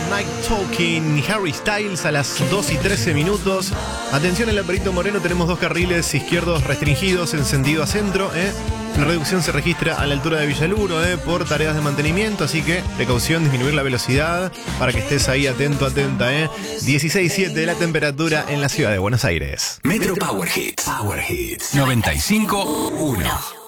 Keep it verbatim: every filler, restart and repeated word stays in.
Night Talking, Harry Styles a las dos y trece minutos. Atención en la Perito Moreno, tenemos dos carriles izquierdos restringidos en sentido a centro, ¿eh? La reducción se registra a la altura de Villaluro, ¿eh? Por tareas de mantenimiento, así que precaución, disminuir la velocidad para que estés ahí atento, atenta, ¿eh? dieciséis coma siete la temperatura en la ciudad de Buenos Aires. Metro Power Hits. Power Hits. noventa y cinco punto uno.